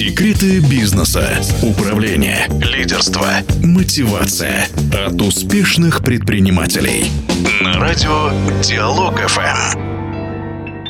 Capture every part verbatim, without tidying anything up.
Секреты бизнеса, управления, лидерства, мотивация от успешных предпринимателей. На радио Диалог эф эм.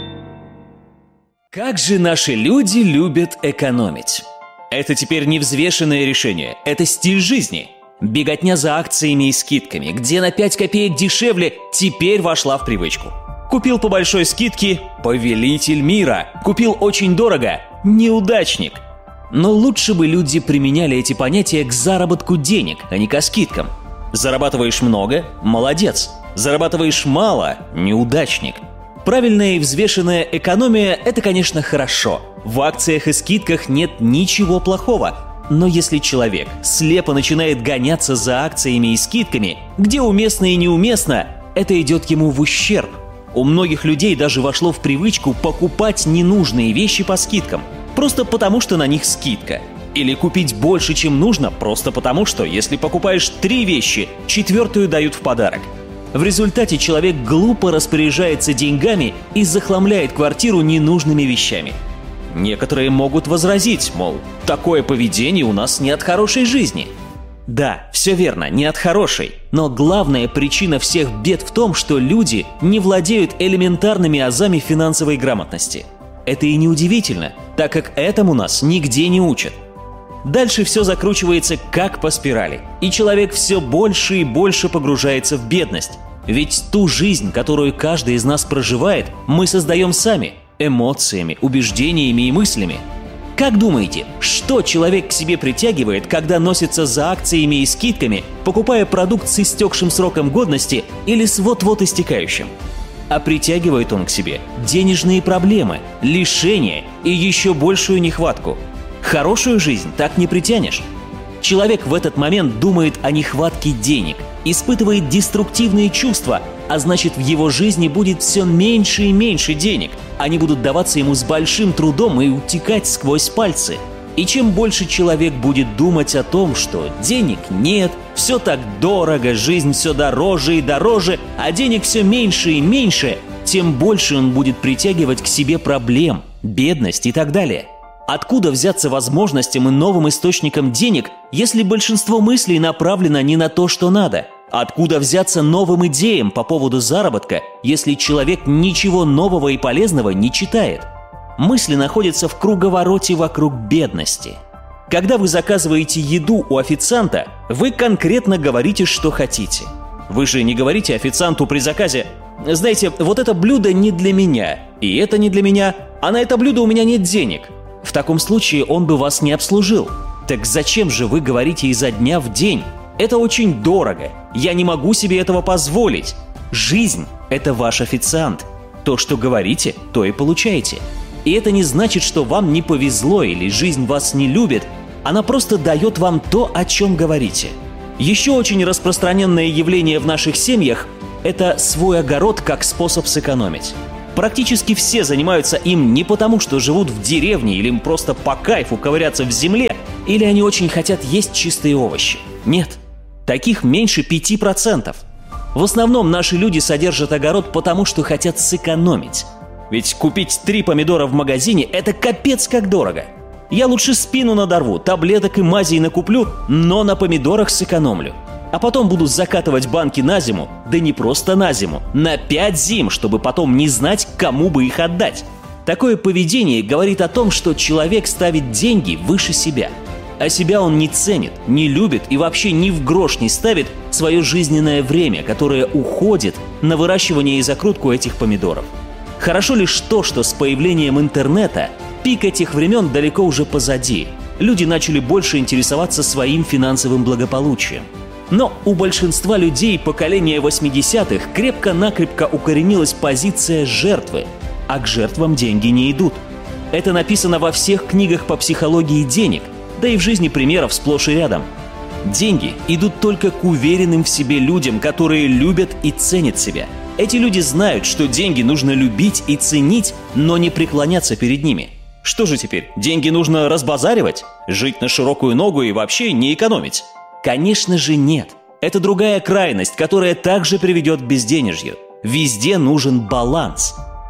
Как же наши люди любят экономить? Это теперь не взвешенное решение, это стиль жизни. Беготня за акциями и скидками, где на пять копеек дешевле, теперь вошла в привычку. Купил по большой скидке – повелитель мира. Купил очень дорого – неудачник. Но лучше бы люди применяли эти понятия к заработку денег, а не к скидкам. Зарабатываешь много – молодец. Зарабатываешь мало – неудачник. Правильная и взвешенная экономия – это, конечно, хорошо. В акциях и скидках нет ничего плохого. Но если человек слепо начинает гоняться за акциями и скидками, где уместно и неуместно, это идет ему в ущерб. У многих людей даже вошло в привычку покупать ненужные вещи по скидкам, просто потому что на них скидка. Или купить больше, чем нужно, просто потому что, если покупаешь три вещи, четвертую дают в подарок. В результате человек глупо распоряжается деньгами и захламляет квартиру ненужными вещами. Некоторые могут возразить, мол, такое поведение у нас не от хорошей жизни. Да, все верно, не от хорошей, но главная причина всех бед в том, что люди не владеют элементарными азами финансовой грамотности. Это и неудивительно, так как этому нас нигде не учат. Дальше все закручивается как по спирали, и человек все больше и больше погружается в бедность. Ведь ту жизнь, которую каждый из нас проживает, мы создаем сами – эмоциями, убеждениями и мыслями. Как думаете, что человек к себе притягивает, когда носится за акциями и скидками, покупая продукт с истекшим сроком годности или с вот-вот истекающим? А притягивает он к себе денежные проблемы, лишения и еще большую нехватку. Хорошую жизнь так не притянешь. Человек в этот момент думает о нехватке денег, испытывает деструктивные чувства, а значит, в его жизни будет все меньше и меньше денег. Они будут даваться ему с большим трудом и утекать сквозь пальцы. И чем больше человек будет думать о том, что денег нет, все так дорого, жизнь все дороже и дороже, а денег все меньше и меньше, тем больше он будет притягивать к себе проблем, бедность и так далее. Откуда взяться возможностям и новым источникам денег, если большинство мыслей направлено не на то, что надо? Откуда взяться новым идеям по поводу заработка, если человек ничего нового и полезного не читает? Мысли находятся в круговороте вокруг бедности. Когда вы заказываете еду у официанта, вы конкретно говорите, что хотите. Вы же не говорите официанту при заказе: «Знаете, вот это блюдо не для меня, и это не для меня, а на это блюдо у меня нет денег». В таком случае он бы вас не обслужил. Так зачем же вы говорите изо дня в день? Это очень дорого. Я не могу себе этого позволить. Жизнь – это ваш официант. То, что говорите, то и получаете. И это не значит, что вам не повезло или жизнь вас не любит. Она просто дает вам то, о чем говорите. Еще очень распространенное явление в наших семьях – это свой огород как способ сэкономить. Практически все занимаются им не потому, что живут в деревне или им просто по кайфу ковыряться в земле, или они очень хотят есть чистые овощи. Нет, таких меньше пяти процентов. В основном наши люди содержат огород потому, что хотят сэкономить. Ведь купить три помидора в магазине – это капец как дорого. Я лучше спину надорву, таблеток и мазей накуплю, но на помидорах сэкономлю. А потом буду закатывать банки на зиму, да не просто на зиму, на пять зим, чтобы потом не знать, кому бы их отдать. Такое поведение говорит о том, что человек ставит деньги выше себя. А себя он не ценит, не любит и вообще ни в грош не ставит свое жизненное время, которое уходит на выращивание и закрутку этих помидоров. Хорошо лишь то, что с появлением интернета пик этих времен далеко уже позади. Люди начали больше интересоваться своим финансовым благополучием. Но у большинства людей поколения восьмидесятых крепко-накрепко укоренилась позиция жертвы, а к жертвам деньги не идут. Это написано во всех книгах по психологии денег, да и в жизни примеров сплошь и рядом. Деньги идут только к уверенным в себе людям, которые любят и ценят себя. Эти люди знают, что деньги нужно любить и ценить, но не преклоняться перед ними. Что же теперь, деньги нужно разбазаривать? Жить на широкую ногу и вообще не экономить? Конечно же нет. Это другая крайность, которая также приведет к безденежью. Везде нужен баланс.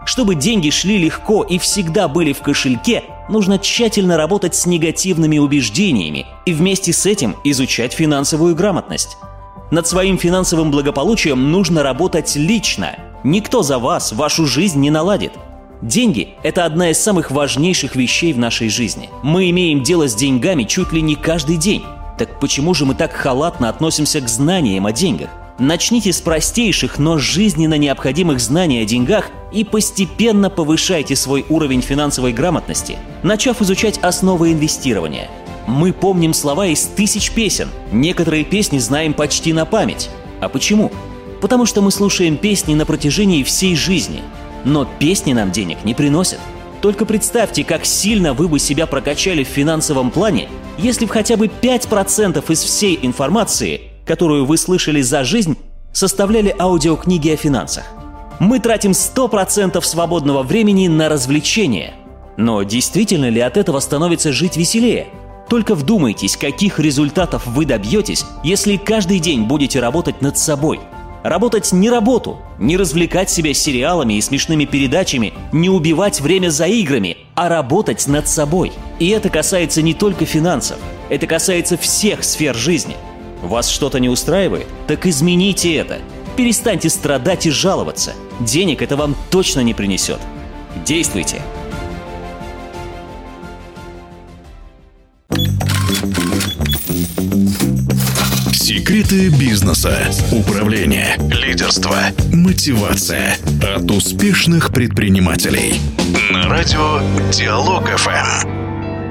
Чтобы деньги шли легко и всегда были в кошельке, нужно тщательно работать с негативными убеждениями и вместе с этим изучать финансовую грамотность. Над своим финансовым благополучием нужно работать лично. Никто за вас вашу жизнь не наладит. Деньги – это одна из самых важнейших вещей в нашей жизни. Мы имеем дело с деньгами чуть ли не каждый день. Так почему же мы так халатно относимся к знаниям о деньгах? Начните с простейших, но жизненно необходимых знаний о деньгах и постепенно повышайте свой уровень финансовой грамотности, начав изучать основы инвестирования. Мы помним слова из тысяч песен, некоторые песни знаем почти на память. А почему? Потому что мы слушаем песни на протяжении всей жизни. Но песни нам денег не приносят. Только представьте, как сильно вы бы себя прокачали в финансовом плане, если бы хотя бы пять процентов из всей информации, которую вы слышали за жизнь, составляли аудиокниги о финансах. Мы тратим сто процентов свободного времени на развлечения. Но действительно ли от этого становится жить веселее? Только вдумайтесь, каких результатов вы добьетесь, если каждый день будете работать над собой. Работать не работу, не развлекать себя сериалами и смешными передачами, не убивать время за играми, а работать над собой. И это касается не только финансов, это касается всех сфер жизни. Вас что-то не устраивает? Так измените это. Перестаньте страдать и жаловаться. Денег это вам точно не принесет. Действуйте. Секреты бизнеса, управления, лидерства, мотивация от успешных предпринимателей. На радио Диалог эф эм.